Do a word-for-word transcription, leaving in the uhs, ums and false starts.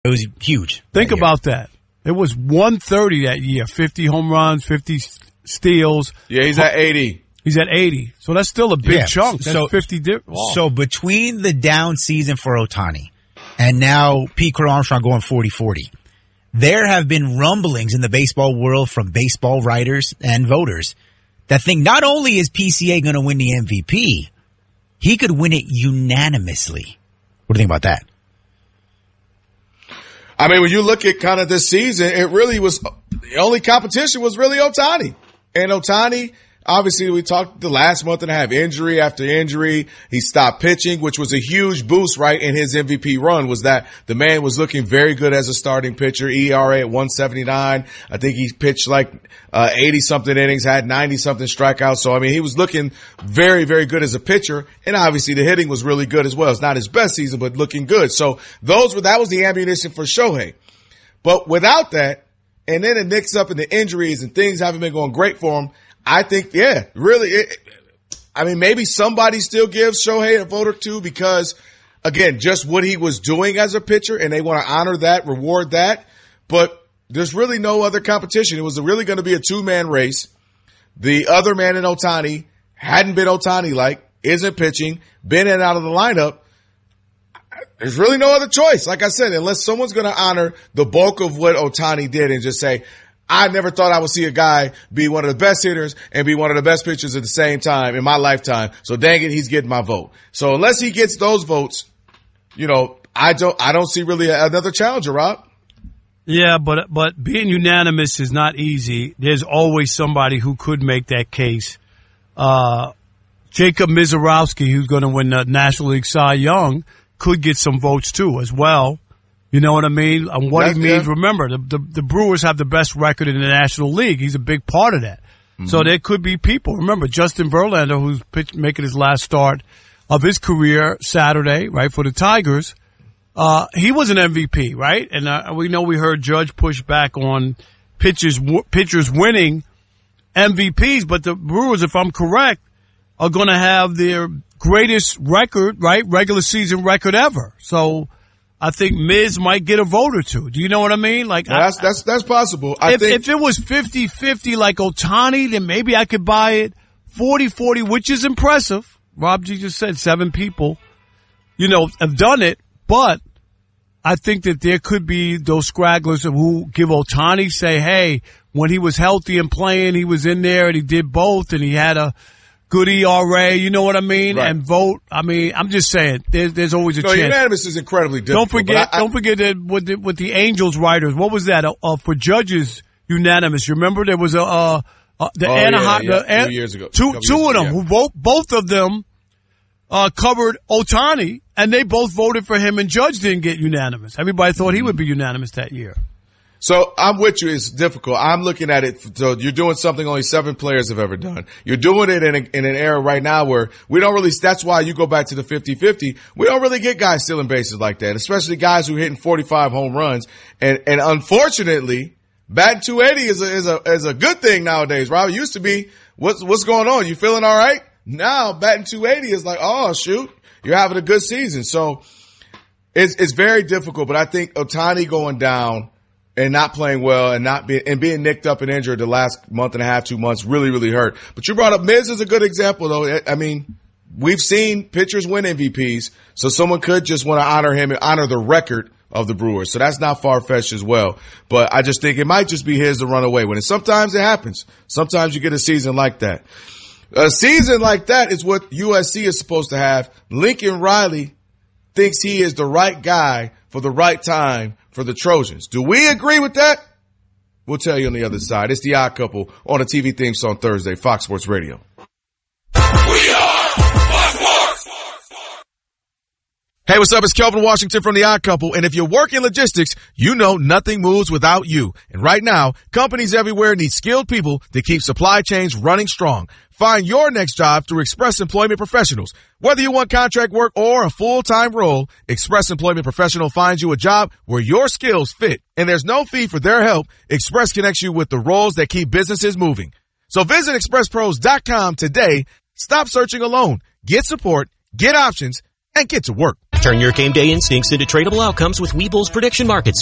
It was huge. Think about that. It was one thirty that year. fifty home runs, fifty steals. Yeah, he's at eighty. He's at eighty. So that's still a big yeah. chunk. That's so, fifty. Di- oh. So between the down season for Ohtani and now Pete Crow Armstrong going forty forty, there have been rumblings in the baseball world from baseball writers and voters that think not only is P C A going to win the M V P, he could win it unanimously. What do you think about that? I mean, when you look at kind of this season, it really was the only competition was really Ohtani. And Ohtani, obviously, we talked the last month and a half, injury after injury. He stopped pitching, which was a huge boost, right, in his M V P run, was that the man was looking very good as a starting pitcher. E R A at one seventy-nine. I think he pitched like uh, eighty-something innings, had ninety-something strikeouts. So, I mean, he was looking very, very good as a pitcher. And obviously, the hitting was really good as well. It's not his best season, but looking good. So, those were that was the ammunition for Shohei. But without that, and then it nicks up in the injuries and things haven't been going great for him, I think, yeah, really, it, I mean, maybe somebody still gives Shohei a vote or two because, again, just what he was doing as a pitcher, and they want to honor that, reward that. But there's really no other competition. It was really going to be a two-man race. The other man in Ohtani hadn't been Ohtani-like, isn't pitching, been in and out of the lineup. There's really no other choice. Like I said, unless someone's going to honor the bulk of what Ohtani did and just say, I never thought I would see a guy be one of the best hitters and be one of the best pitchers at the same time in my lifetime. So dang it, he's getting my vote. So unless he gets those votes, you know, I don't, I don't see really another challenger, Rob. Yeah, but but being unanimous is not easy. There's always somebody who could make that case. Uh, Jacob Mizorowski, who's going to win the National League Cy Young, could get some votes too as well. You know what I mean? And what That's he means, good. remember, the, the the Brewers have the best record in the National League. He's a big part of that. Mm-hmm. So there could be people. Remember, Justin Verlander, who's pitch, making his last start of his career Saturday, right, for the Tigers, uh, he was an M V P, right? And uh, we know we heard Judge push back on pitchers, w- pitchers winning M V Ps, but the Brewers, if I'm correct, are going to have their greatest record, right, regular season record ever. So I think Miz might get a vote or two. Do you know what I mean? Like well, that's, that's, that's possible. I if, think if it was fifty-fifty like Ohtani, then maybe I could buy it forty forty, which is impressive. Rob G just said seven people, you know, have done it, but I think that there could be those scragglers who give Ohtani, say, hey, when he was healthy and playing, he was in there and he did both and he had a good E R A, you know what I mean? Right. And vote. I mean, I'm just saying, there's, there's always a no, chance. unanimous is incredibly difficult. Don't forget, I, I, don't forget that with the, with the Angels writers, what was that? Uh, uh, for judges, unanimous. You remember there was a, uh, uh the oh, Anaheim, yeah, yeah, the, two years ago. two, two years of them ago, who yeah. vote, both of them, uh, covered Ohtani and they both voted for him and Judge didn't get unanimous. Everybody thought he would be unanimous that year. So I'm with you. It's difficult. I'm looking at it. So you're doing something only seven players have ever done. You're doing it in, a, in an era right now where we don't really, that's why you go back to the fifty-fifty. We don't really get guys stealing bases like that, especially guys who are hitting forty-five home runs. And, and unfortunately, batting two eighty is a, is a, is a good thing nowadays, Rob. It used to be, what's, what's going on? You feeling all right? Now batting two eighty is like, oh shoot, you're having a good season. So it's, it's very difficult, but I think Ohtani going down and not playing well and not being, and being nicked up and injured the last month and a half, two months really, really hurt. But you brought up Miz is a good example though. I mean, we've seen pitchers win M V Ps, so someone could just want to honor him and honor the record of the Brewers. So that's not far-fetched as well. But I just think it might just be his to run away when it, sometimes it happens. Sometimes you get a season like that. A season like that is what U S C is supposed to have. Lincoln Riley thinks he is the right guy for the right time for the Trojans. Do we agree with that? We'll tell you on the other side. It's the Odd Couple on a T V theme song Thursday, Fox Sports Radio. We are Fox Sports. Hey, what's up? It's Kelvin Washington from the Odd Couple. And if you work in logistics, you know nothing moves without you. And right now, companies everywhere need skilled people to keep supply chains running strong. Find your next job through Express Employment Professionals. Whether you want contract work or a full-time role, Express Employment Professional finds you a job where your skills fit. And there's no fee for their help. Express connects you with the roles that keep businesses moving. So visit express pros dot com today. Stop searching alone. Get support, get options, and get to work. Turn your game day instincts into tradable outcomes with Webull's prediction markets.